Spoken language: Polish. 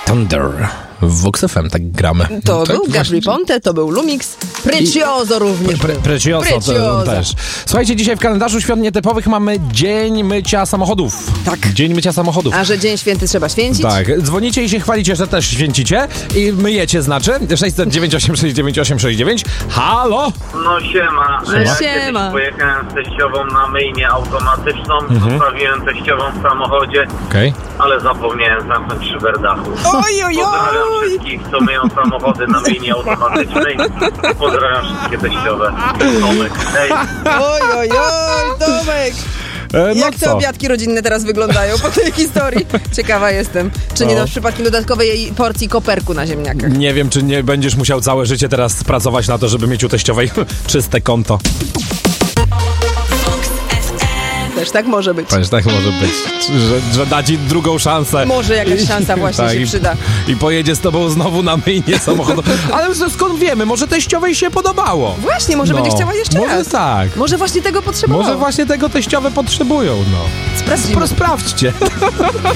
Thunder. W Vox FM tak gramy. To tak, był Gabri Ponte, to był Lumix. Precioso również. Precioso to też. Słuchajcie, dzisiaj w kalendarzu świąt nietypowych mamy Dzień Mycia Samochodów. Tak. Dzień Mycia Samochodów. A że Dzień Święty trzeba święcić? Tak. Dzwonicie i się chwalicie, że też święcicie. I myjecie, znaczy. 600-98-698-69. Halo? No siema. No Ja siema. kiedyś pojechałem z teściową na myjnię automatyczną, zostawiłem teściową w samochodzie, Okej. ale zapomniałem zamknąć szyberdachu. Oj. Pozdrawiam wszystkich, co myją samochody na myjni automatycznej. Pozdrawiam wszystkie teściowe. Tomek, hej. Oj, Tomek. No Jak te obiadki rodzinne teraz wyglądają po tej historii? Ciekawa jestem. Czy nie dasz przypadkiem dodatkowej porcji koperku na ziemniakach? Nie wiem, czy nie będziesz musiał całe życie teraz pracować na to, żeby mieć u teściowej czyste konto. Też tak może być. Też tak może być, że da ci drugą szansę. Może jakaś szansa właśnie Tak, się przyda. I pojedzie z tobą znowu na myjnię samochodu. Ale skąd wiemy? Może teściowej się podobało. Właśnie, może będzie chciała jeszcze może raz. tak. Może właśnie tego potrzebowała. Może właśnie tego teściowe potrzebują, no. Sprawdźmy. Sprawdźcie.